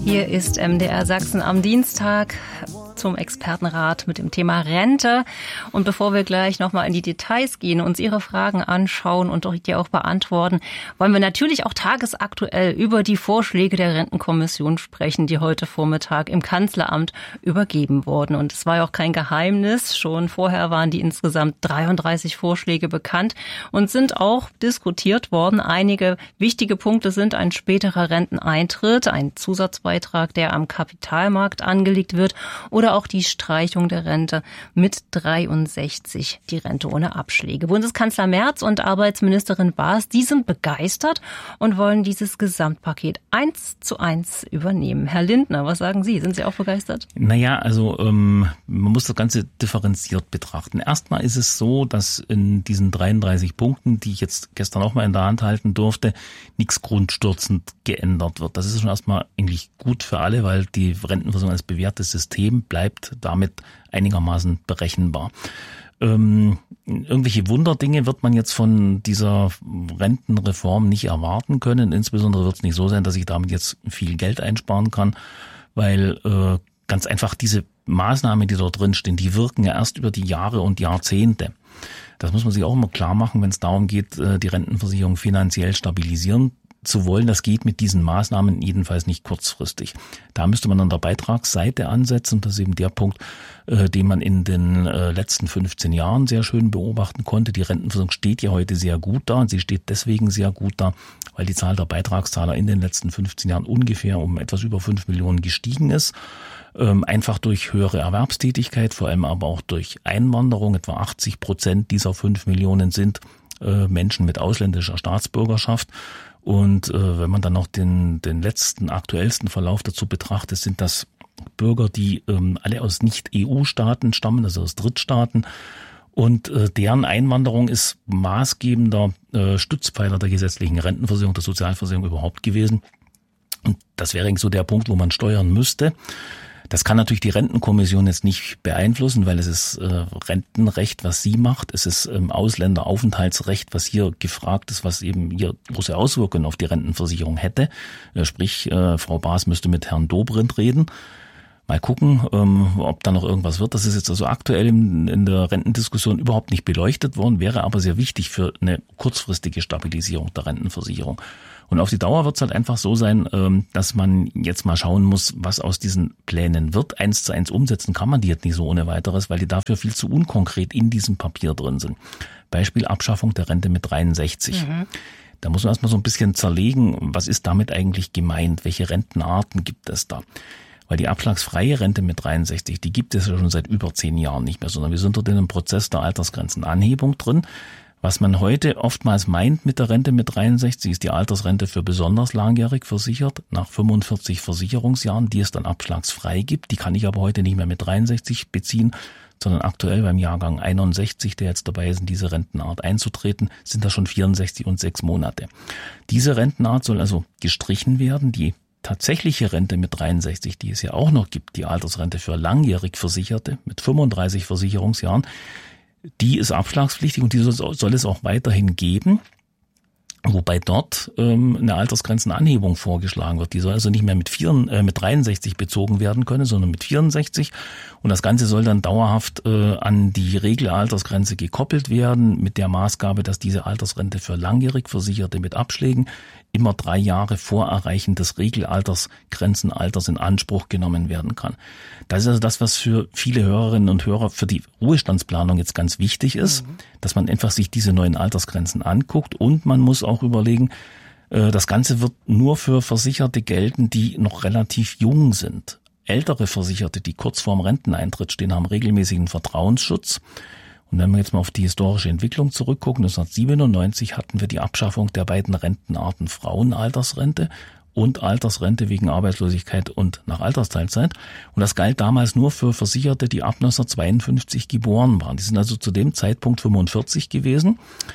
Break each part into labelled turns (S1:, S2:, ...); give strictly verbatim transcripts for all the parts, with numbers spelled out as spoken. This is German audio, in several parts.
S1: Hier ist M D R Sachsen am Dienstag zum Expertenrat mit dem Thema Rente. Und bevor wir gleich nochmal in die Details gehen, uns Ihre Fragen anschauen und die auch beantworten, wollen wir natürlich auch tagesaktuell über die Vorschläge der Rentenkommission sprechen, die heute Vormittag im Kanzleramt übergeben wurden. Und es war ja auch kein Geheimnis. Schon vorher waren die insgesamt dreiunddreißig Vorschläge bekannt und sind auch diskutiert worden. Einige wichtige Punkte sind ein späterer Renteneintritt, ein Zusatzbeitrag, der am Kapitalmarkt angelegt wird, oder auch die Streichung der Rente mit dreiundsechzig, die Rente ohne Abschläge. Bundeskanzler Merz und Arbeitsministerin Baas, die sind begeistert und wollen dieses Gesamtpaket eins zu eins übernehmen. Herr Lindner, was sagen Sie? Sind Sie auch begeistert?
S2: Naja, also ähm, man muss das Ganze differenziert betrachten. Erstmal ist es so, dass in diesen dreiunddreißig Punkten, die ich jetzt gestern auch mal in der Hand halten durfte, nichts grundstürzend geändert wird. Das ist schon erstmal eigentlich gut für alle, weil die Rentenversicherung als bewährtes System bleibt damit einigermaßen berechenbar. Ähm, irgendwelche Wunderdinge wird man jetzt von dieser Rentenreform nicht erwarten können. Insbesondere wird es nicht so sein, dass ich damit jetzt viel Geld einsparen kann, weil äh, ganz einfach diese Maßnahmen, die dort drin stehen, die wirken ja erst über die Jahre und Jahrzehnte. Das muss man sich auch immer klar machen, wenn es darum geht, die Rentenversicherung finanziell stabilisieren zu wollen. Das geht mit diesen Maßnahmen jedenfalls nicht kurzfristig. Da müsste man an der Beitragsseite ansetzen. Das ist eben der Punkt, äh, den man in den äh, letzten fünfzehn Jahren sehr schön beobachten konnte. Die Rentenversicherung steht ja heute sehr gut da und sie steht deswegen sehr gut da, weil die Zahl der Beitragszahler in den letzten fünfzehn Jahren ungefähr um etwas über fünf Millionen gestiegen ist. Ähm, einfach durch höhere Erwerbstätigkeit, vor allem aber auch durch Einwanderung. Etwa achtzig Prozent dieser fünf Millionen sind äh, Menschen mit ausländischer Staatsbürgerschaft. Und äh, wenn man dann noch den den letzten, aktuellsten Verlauf dazu betrachtet, sind das Bürger, die ähm, alle aus Nicht-E U-Staaten stammen, also aus Drittstaaten. Und äh, deren Einwanderung ist maßgebender äh, Stützpfeiler der gesetzlichen Rentenversicherung, der Sozialversicherung überhaupt gewesen. Und das wäre so der Punkt, wo man steuern müsste. Das kann natürlich die Rentenkommission jetzt nicht beeinflussen, weil es ist äh, Rentenrecht, was sie macht. Es ist ähm, Ausländeraufenthaltsrecht, was hier gefragt ist, was eben hier große Auswirkungen auf die Rentenversicherung hätte. Äh, sprich, äh, Frau Baas müsste mit Herrn Dobrindt reden. Mal gucken, ähm, ob da noch irgendwas wird. Das ist jetzt also aktuell in, in der Rentendiskussion überhaupt nicht beleuchtet worden, wäre aber sehr wichtig für eine kurzfristige Stabilisierung der Rentenversicherung. Und auf die Dauer wird es halt einfach so sein, dass man jetzt mal schauen muss, was aus diesen Plänen wird. Eins zu eins umsetzen kann man die jetzt nicht so ohne weiteres, weil die dafür viel zu unkonkret in diesem Papier drin sind. Beispiel Abschaffung der Rente mit dreiundsechzig. Mhm. Da muss man erstmal so ein bisschen zerlegen, was ist damit eigentlich gemeint? Welche Rentenarten gibt es da? Weil die abschlagsfreie Rente mit dreiundsechzig, die gibt es ja schon seit über zehn Jahren nicht mehr, sondern wir sind dort in einem Prozess der Altersgrenzenanhebung drin. Was man heute oftmals meint mit der Rente mit dreiundsechzig, ist die Altersrente für besonders langjährig versichert, nach fünfundvierzig Versicherungsjahren, die es dann abschlagsfrei gibt. Die kann ich aber heute nicht mehr mit dreiundsechzig beziehen, sondern aktuell beim Jahrgang einundsechzig, der jetzt dabei ist, in diese Rentenart einzutreten, sind das schon vierundsechzig und sechs Monate. Diese Rentenart soll also gestrichen werden. Die tatsächliche Rente mit dreiundsechzig, die es ja auch noch gibt, die Altersrente für langjährig Versicherte mit fünfunddreißig Versicherungsjahren, die ist abschlagspflichtig und die soll, soll es auch weiterhin geben, wobei dort ähm, eine Altersgrenzenanhebung vorgeschlagen wird. Die soll also nicht mehr mit, vier, äh, mit dreiundsechzig bezogen werden können, sondern mit vierundsechzig. Und das Ganze soll dann dauerhaft äh, an die Regelaltersgrenze gekoppelt werden, mit der Maßgabe, dass diese Altersrente für langjährig Versicherte mit Abschlägen immer drei Jahre vor Erreichen des Regelalters, Grenzenalters in Anspruch genommen werden kann. Das ist also das, was für viele Hörerinnen und Hörer für die Ruhestandsplanung jetzt ganz wichtig ist, mhm. dass man einfach sich diese neuen Altersgrenzen anguckt und man muss auch überlegen, äh, das Ganze wird nur für Versicherte gelten, die noch relativ jung sind. Ältere Versicherte, die kurz vorm Renteneintritt stehen, haben regelmäßigen Vertrauensschutz. Und wenn wir jetzt mal auf die historische Entwicklung zurückgucken, neunzehnhundertsiebenundneunzig hatten wir die Abschaffung der beiden Rentenarten Frauenaltersrente und Altersrente wegen Arbeitslosigkeit und nach Altersteilzeit. Und das galt damals nur für Versicherte, die ab neunzehnhundertzweiundfünfzig geboren waren. Die sind also zu dem Zeitpunkt fünfundvierzig gewesen.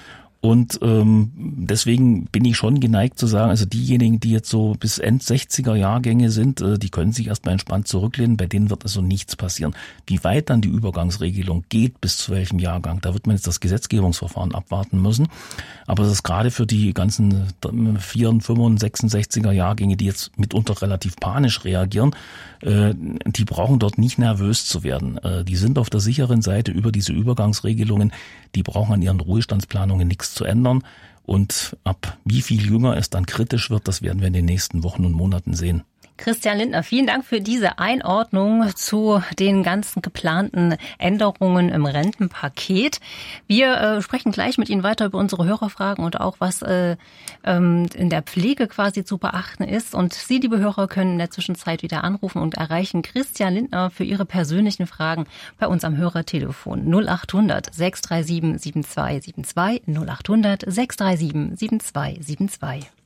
S2: Und ähm, deswegen bin ich schon geneigt zu sagen, also diejenigen, die jetzt so bis End-sechziger Jahrgänge sind, äh, die können sich erstmal entspannt zurücklehnen, bei denen wird also nichts passieren. Wie weit dann die Übergangsregelung geht, bis zu welchem Jahrgang, da wird man jetzt das Gesetzgebungsverfahren abwarten müssen. Aber das ist gerade für die ganzen vier, fünf, sechsundsechziger Jahrgänge, die jetzt mitunter relativ panisch reagieren, äh, die brauchen dort nicht nervös zu werden. Äh, die sind auf der sicheren Seite über diese Übergangsregelungen, die brauchen an ihren Ruhestandsplanungen nichts zu ändern. Und ab wie viel jünger es dann kritisch wird, das werden wir in den nächsten Wochen und Monaten sehen.
S1: Christian Lindner, vielen Dank für diese Einordnung zu den ganzen geplanten Änderungen im Rentenpaket. Wir äh, sprechen gleich mit Ihnen weiter über unsere Hörerfragen und auch, was äh, ähm, in der Pflege quasi zu beachten ist. Und Sie, liebe Hörer, können in der Zwischenzeit wieder anrufen und erreichen Christian Lindner für Ihre persönlichen Fragen bei uns am Hörertelefon null acht hundert sechs drei sieben sieben zwei sieben zwei null acht hundert sechs drei sieben sieben zwei sieben zwei.